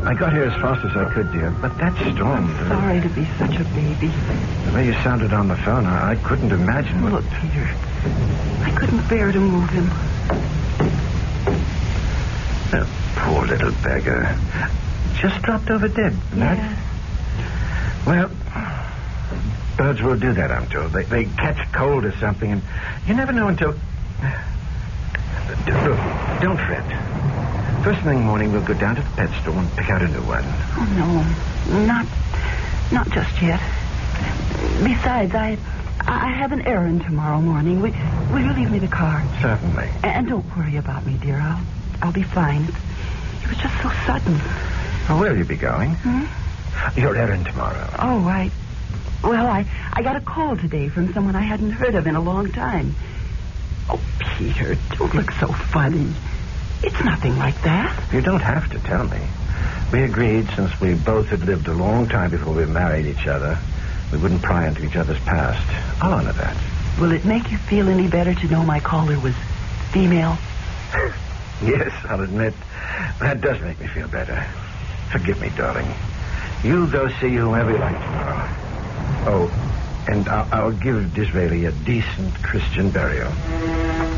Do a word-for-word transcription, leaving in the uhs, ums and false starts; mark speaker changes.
Speaker 1: I got here as fast as I could, dear, but that storm...
Speaker 2: I'm sorry to be such a baby.
Speaker 1: The way you sounded on the phone, I, I couldn't imagine what...
Speaker 2: Look, Peter, I couldn't bear to move him.
Speaker 1: Oh, poor little beggar. Just dropped over dead.
Speaker 2: Yeah.
Speaker 1: Well, birds will do that, I'm told. They, they catch cold or something, and you never know until... Look, don't fret. First thing morning, we'll go down to the pet store and pick out a new one.
Speaker 2: Oh, no. Not, not just yet. Besides, I... I have an errand tomorrow morning. Will, will you leave me the car?
Speaker 1: Certainly.
Speaker 2: And don't worry about me, dear. I'll, I'll be fine. It was just so sudden.
Speaker 1: Well, where will you be going?
Speaker 2: Hmm?
Speaker 1: Your errand tomorrow.
Speaker 2: Oh, I... Well, I, I got a call today from someone I hadn't heard of in a long time. Oh, Peter, don't look so funny. It's nothing like that.
Speaker 1: You don't have to tell me. We agreed, since we both had lived a long time before we married each other, we wouldn't pry into each other's past. I'll honor that.
Speaker 2: Will it make you feel any better to know my caller was female?
Speaker 1: Yes, I'll admit. That does make me feel better. Forgive me, darling. You go see whoever you like tomorrow. Oh, and I'll, I'll give Disraeli a decent Christian burial.